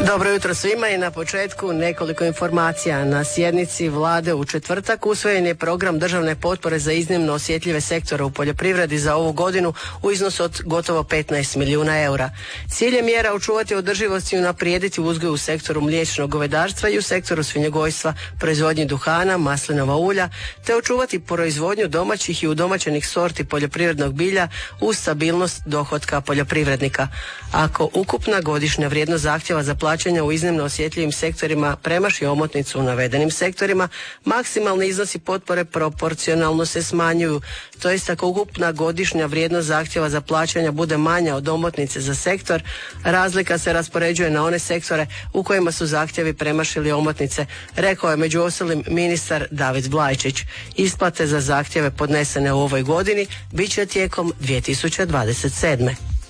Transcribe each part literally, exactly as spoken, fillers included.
Dobro jutro svima i na početku nekoliko informacija. Na sjednici vlade u četvrtak usvojen je program državne potpore za iznimno osjetljive sektore u poljoprivredi za ovu godinu u iznosu od gotovo petnaest milijuna eura. Cilj je mjera očuvati održivost i unaprijediti uzgoj u sektoru mliječnog govedarstva i u sektoru svinjogojstva, proizvodnji duhana, maslinova ulja, te očuvati proizvodnju domaćih i udomaćenih sorti poljoprivrednog bilja uz stabilnost dohotka poljoprivrednika. Ako ukupna godišnja vrijednost zahtjeva za plaćanja u iznimno osjetljivim sektorima premaši omotnicu u navedenim sektorima, maksimalni iznosi potpore proporcionalno se smanjuju. To jest ako ukupna godišnja vrijednost zahtjeva za plaćanja bude manja od omotnice za sektor, razlika se raspoređuje na one sektore u kojima su zahtjevi premašili omotnice, rekao je među ostalim ministar David Blajčić. Isplate za zahtjeve podnesene u ovoj godini bit će tijekom dvije tisuće dvadeset sedme.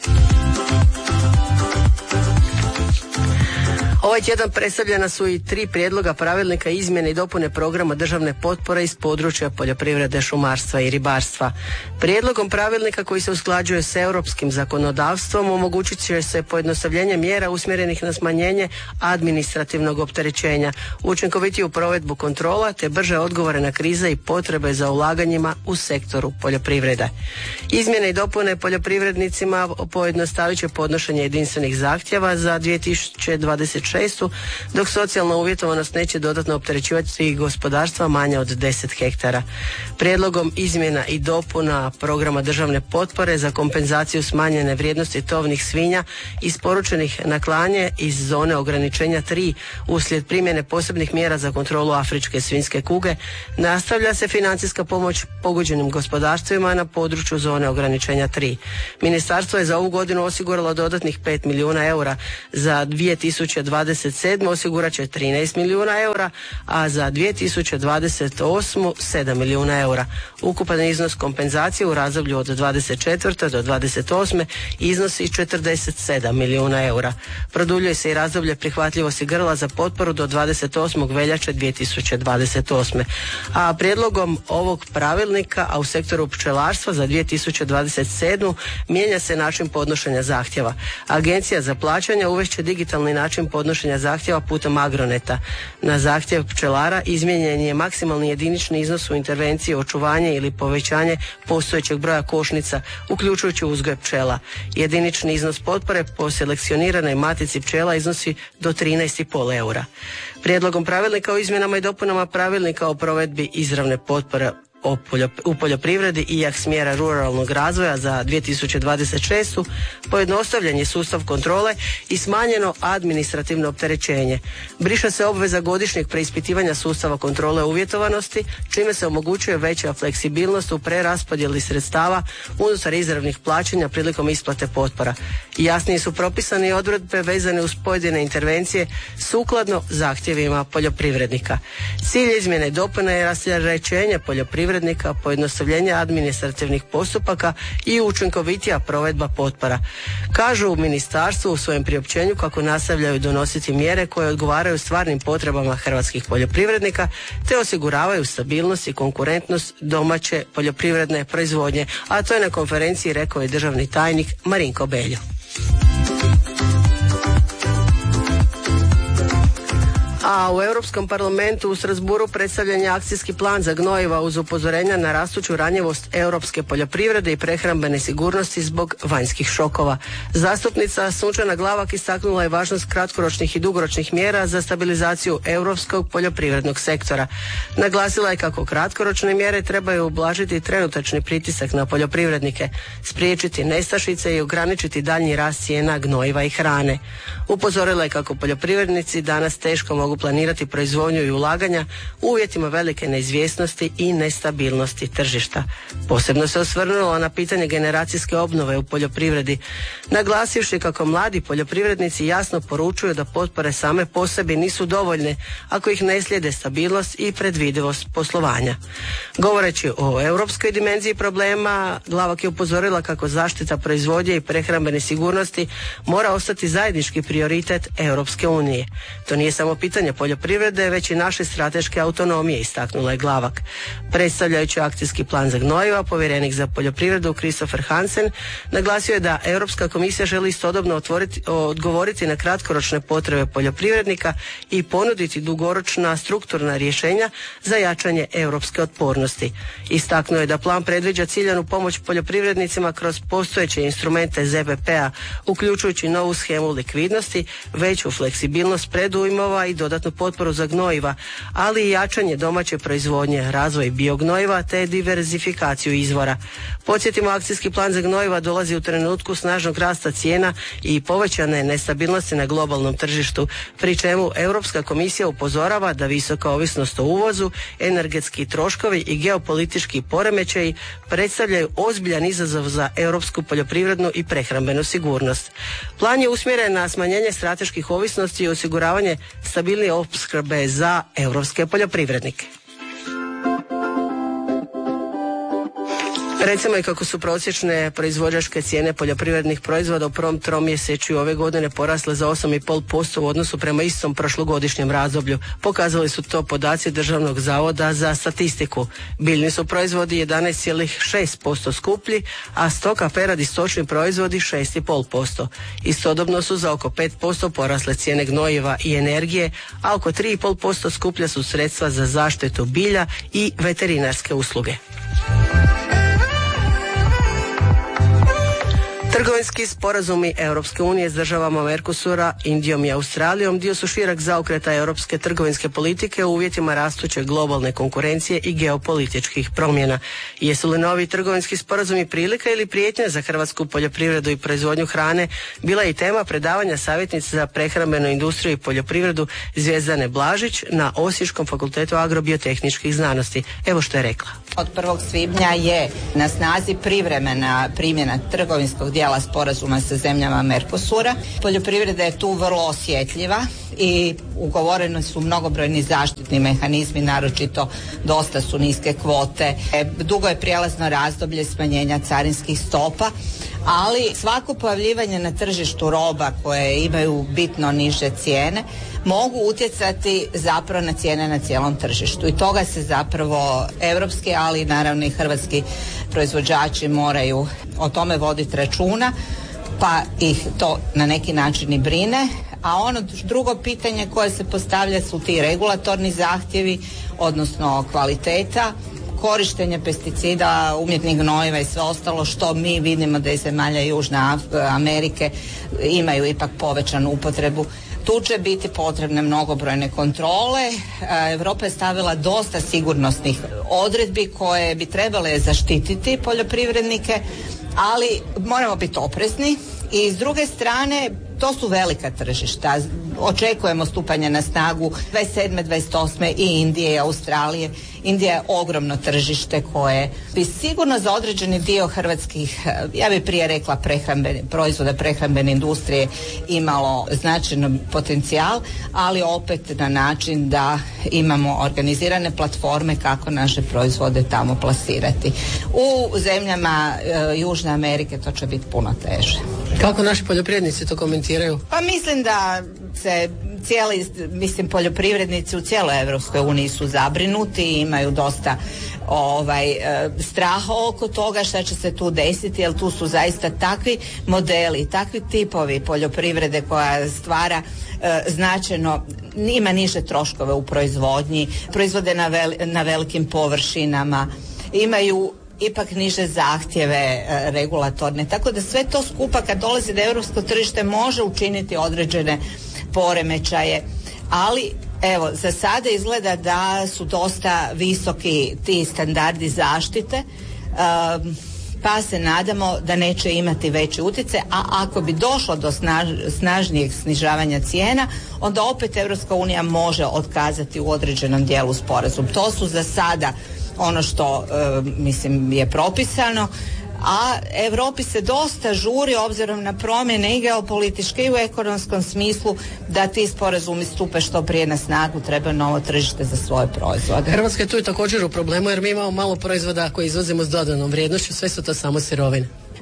Ovaj tjedan predstavljena su i tri prijedloga pravilnika izmjene i dopune programa državne potpore iz područja poljoprivrede, šumarstva i ribarstva. Prijedlogom pravilnika koji se usklađuje s europskim zakonodavstvom omogućit će se pojednostavljenje mjera usmjerenih na smanjenje administrativnog opterećenja, učinkovitiju provedbu kontrola te brže odgovore na krize i potrebe za ulaganjima u sektoru poljoprivrede. Izmjene i dopune poljoprivrednicima pojednostavit će podnošenje jedinstvenih zahtjeva za dvije tisuće dvadeset šestu dok socijalna uvjetovanost neće dodatno opterećivati gospodarstva manje od deset hektara. Prijedlogom izmjena i dopuna programa državne potpore za kompenzaciju smanjene vrijednosti tovnih svinja isporučenih na klanje iz zone ograničenja tri uslijed primjene posebnih mjera za kontrolu afričke svinjske kuge, nastavlja se financijska pomoć pogođenim gospodarstvima na području zone ograničenja tri. Ministarstvo je za ovu godinu osiguralo dodatnih pet milijuna eura, za dvije tisuće dvadeset sedme osigurat će trinaest milijuna eura, a za dvije tisuće dvadeset osmu sedam milijuna eura. Ukupan iznos kompenzacije u razdoblju od dvadeset četvrte do dvadeset osme iznosi četrdeset sedam milijuna eura. Produljuje se i razdoblje prihvatljivosti grla za potporu do dvadeset osmog veljače dvije tisuće dvadeset osme. A prijedlogom ovog pravilnika, a u sektoru pčelarstva za dvije tisuće dvadeset sedmu mijenja se način podnošenja zahtjeva. Agencija za plaćanje uvešće digitalni način podnošenja zahtjeva putem Agroneta. Na zahtjev pčelara izmijenjen je maksimalni jedinični iznos u intervenciji očuvanje ili povećanje postojećeg broja košnica, uključujući uzgoj pčela. Jedinični iznos potpore po selekcioniranoj matici pčela iznosi do trinaest i pol eura. Prijedlogom pravilnika o izmjenama i dopunama pravilnika o provedbi izravne potpore u poljoprivredi i jak smjera ruralnog razvoja za dvije tisuće dvadeset šestu pojednostavljen je sustav kontrole i smanjeno administrativno opterećenje. Briše se obveza godišnjeg preispitivanja sustava kontrole uvjetovanosti, čime se omogućuje veća fleksibilnost u preraspodjeli sredstava unutar izravnih plaćanja prilikom isplate potpora. Jasnije su propisane odredbe vezane uz pojedine intervencije sukladno zahtjevima poljoprivrednika. Cilj izmjene i dopune je rasterećenje poljoprivrednika, pojednostavljenje administrativnih postupaka i učinkovitija provedba potpora. Kažu u ministarstvu u svojem priopćenju kako nastavljaju donositi mjere koje odgovaraju stvarnim potrebama hrvatskih poljoprivrednika te osiguravaju stabilnost i konkurentnost domaće poljoprivredne proizvodnje, a to je na konferenciji rekao i državni tajnik Marinko Beljo. A u Europskom parlamentu u Strasbourgu predstavljen je akcijski plan za gnojiva uz upozorenja na rastuću ranjivost europske poljoprivrede i prehrambene sigurnosti zbog vanjskih šokova. Zastupnica Sunčana Glavak istaknula je važnost kratkoročnih i dugoročnih mjera za stabilizaciju europskog poljoprivrednog sektora. Naglasila je kako kratkoročne mjere trebaju ublažiti trenutačni pritisak na poljoprivrednike, spriječiti nestašice i ograničiti daljnji rast cijena gnojiva i hrane. Upozorila je kako poljoprivrednici danas teško mogu planirati proizvodnju i ulaganja u uvjetima velike neizvjesnosti i nestabilnosti tržišta. Posebno se osvrnula na pitanje generacijske obnove u poljoprivredi, naglasivši kako mladi poljoprivrednici jasno poručuju da potpore same po sebi nisu dovoljne ako ih ne slijede stabilnost i predvidivost poslovanja. Govoreći o europskoj dimenziji problema, Glavak je upozorila kako zaštita proizvodnje i prehrambene sigurnosti mora ostati zajednički prioritet Europske unije. To nije samo pitanje financiranje poljoprivrede, već i naše strateške autonomije, istaknula je Glavak. Predstavljajući akcijski plan za gnojiva, povjerenik za poljoprivredu Christopher Hansen naglasio je da Europska komisija želi istodobno otvoriti, odgovoriti na kratkoročne potrebe poljoprivrednika i ponuditi dugoročna strukturna rješenja za jačanje europske otpornosti. Istaknuo je da plan predviđa ciljanu pomoć poljoprivrednicima kroz postojeće instrumente Z P P-a, uključujući novu shemu likvidnosti, veću fleksibilnost predujmova i dodatnu potporu za gnojiva, ali i jačanje domaće proizvodnje, razvoj biognojiva te diverzifikaciju izvora. Podsjetimo, akcijski plan za gnojiva dolazi u trenutku snažnog rasta cijena i povećane nestabilnosti na globalnom tržištu, pri čemu Europska komisija upozorava da visoka ovisnost o uvozu, energetski troškovi i geopolitički poremećaji predstavljaju ozbiljan izazov za europsku poljoprivrednu i prehrambenu sigurnost. Plan je usmjeren na smanjenje strateških ovisnosti i osiguravanje stabilnije opskrbe za europske poljoprivrednike. Recimo i kako su prosječne proizvođačke cijene poljoprivrednih proizvoda u prvom tromjesečju ove godine porasle za osam zarez pet posto u odnosu prema istom prošlogodišnjem razdoblju. Pokazali su to podaci Državnog zavoda za statistiku. Biljni su proizvodi jedanaest zarez šest posto skuplji, a stoka, perad i stočni proizvodi šest zarez pet posto. Istodobno su za oko pet posto porasle cijene gnojiva i energije, a oko tri zarez pet posto skuplja su sredstva za zaštitu bilja i veterinarske usluge. Trgovinski sporazumi Europske unije s državama Mercosura, Indijom i Australijom dio su šireg zaokreta europske trgovinske politike u uvjetima rastuće globalne konkurencije i geopolitičkih promjena. Jesu li novi trgovinski sporazumi prilika ili prijetnja za hrvatsku poljoprivredu i proizvodnju hrane, bila je i tema predavanja savjetnice za prehrambenu industriju i poljoprivredu Zvjezdane Blažić na Osječkom fakultetu agrobiotehničkih znanosti. Evo što je rekla. Od prvog svibnja je na snazi privremena primjena trgovinskog dijela sporazuma sa zemljama Mercosura. Poljoprivreda je tu vrlo osjetljiva i ugovoreni su mnogobrojni zaštitni mehanizmi, naročito dosta su niske kvote. Dugo je prijelazno razdoblje smanjenja carinskih stopa, ali svako pojavljivanje na tržištu roba koje imaju bitno niže cijene mogu utjecati zapravo na cijene na cijelom tržištu i toga se zapravo europski, ali naravno i hrvatski proizvođači moraju o tome voditi računa, pa ih to na neki način i brine. A ono drugo pitanje koje se postavlja su ti regulatorni zahtjevi, odnosno kvaliteta, korištenje pesticida, umjetnih gnojiva i sve ostalo što mi vidimo da iz zemalja Južne Amerike imaju ipak povećanu upotrebu. Tu će biti potrebne mnogobrojne kontrole. Europa je stavila dosta sigurnosnih odredbi koje bi trebale zaštititi poljoprivrednike, ali moramo biti oprezni i s druge strane to su velika tržišta. Očekujemo stupanje na snagu dvadeset sedme, dvadeset osme i Indije i Australije. Indija je ogromno tržište koje bi sigurno za određeni dio hrvatskih, ja bih prije rekla prehrambene, proizvoda prehrambene industrije imalo značajan potencijal, ali opet na način da imamo organizirane platforme kako naše proizvode tamo plasirati. U zemljama e, Južne Amerike to će biti puno teže. Kako naši poljoprivrednici to komentiraju? Pa mislim da se cijeli, mislim poljoprivrednici u cijeloj Europskoj uniji su zabrinuti i imaju dosta ovaj e, straha oko toga šta će se tu desiti, jer tu su zaista takvi modeli, takvi tipovi poljoprivrede koja stvara e, značajno, ima niže troškove u proizvodnji, proizvode na, vel, na velikim površinama, imaju ipak niže zahtjeve e, regulatorne, tako da sve to skupa kad dolazi do europsko tržište može učiniti određene poremećaje, ali evo za sada izgleda da su dosta visoki ti standardi zaštite, e, pa se nadamo da neće imati veći utjecaj, a ako bi došlo do snaž, snažnijeg snižavanja cijena, onda opet Europska unija može otkazati u određenom dijelu sporazum. To su za sada ono što e, mislim je propisano, a Europi se dosta žuri obzirom na promjene i geopolitičke i u ekonomskom smislu da ti sporazumi stupe što prije na snagu, treba novo tržište za svoje proizvode. Hrvatska je tu također u problemu jer mi imamo malo proizvoda koje izvozimo s dodanom vrijednošću, sve su to samo sirovine.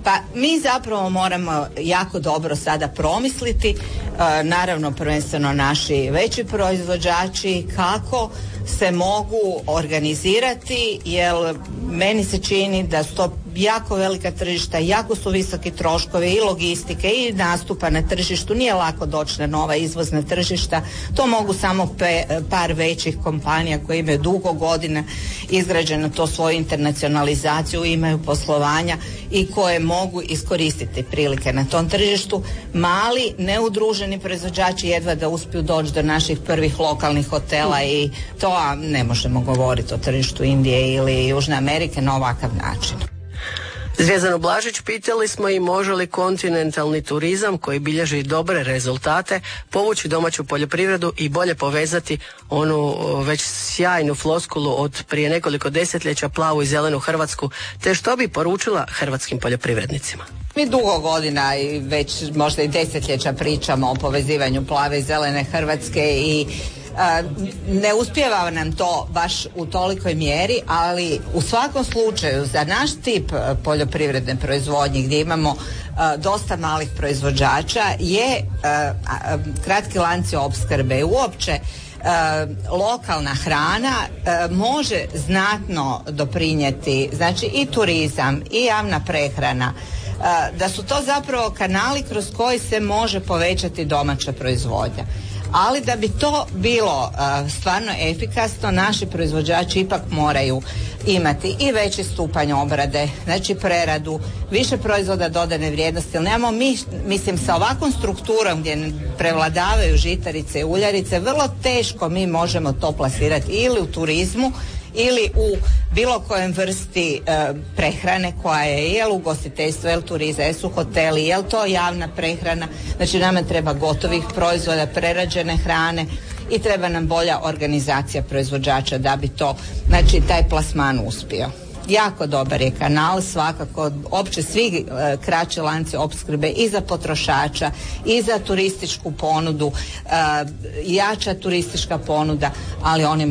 Pa mi zapravo moramo jako dobro sada promisliti, e, naravno prvenstveno naši veći proizvođači, kako se mogu organizirati, jer meni se čini da su to jako velika tržišta, jako su visoki troškovi i logistike i nastupa na tržištu, nije lako doći na nova izvozna tržišta, to mogu samo pe, par većih kompanija koje imaju dugo godina izgrađeno to svoju internacionalizaciju, imaju poslovanja i koje mogu iskoristiti prilike na tom tržištu. Mali, neudruženi proizvođači jedva da uspiju doći do naših prvih lokalnih hotela i to, a ne možemo govoriti o tržištu Indije ili Južne Amerike na ovakav način. Zvijezdanu Blažić pitali smo i može li kontinentalni turizam koji bilježi dobre rezultate povući domaću poljoprivredu i bolje povezati onu već sjajnu floskulu od prije nekoliko desetljeća plavu i zelenu Hrvatsku, te što bi poručila hrvatskim poljoprivrednicima. Mi dugo godina i već možda i desetljeća pričamo o povezivanju plave i zelene Hrvatske i a, ne uspijeva nam to baš u tolikoj mjeri, ali u svakom slučaju za naš tip poljoprivredne proizvodnje gdje imamo a, dosta malih proizvođača je a, a, kratki lanci opskrbe i uopće Uh, lokalna hrana uh, može znatno doprinijeti, znači i turizam i javna prehrana, uh, da su to zapravo kanali kroz koji se može povećati domaća proizvodnja. Ali da bi to bilo uh, stvarno efikasno, naši proizvođači ipak moraju imati i veći stupanj obrade, znači preradu, više proizvoda dodane vrijednosti, jer nemamo mi, mislim, sa ovakvom strukturom gdje prevladavaju žitarice i uljarice, vrlo teško mi možemo to plasirati ili u turizmu ili u bilo kojem vrsti e, prehrane koja je jel ugostiteljstvo, jel turizam, jel su hoteli, jel to javna prehrana. Znači nama treba gotovih proizvoda, prerađene hrane i treba nam bolja organizacija proizvođača da bi to, znači taj plasman uspio. Jako dobar je kanal, svakako opće svi e, kraći lanci opskrbe i za potrošača i za turističku ponudu, e, jača turistička ponuda, ali oni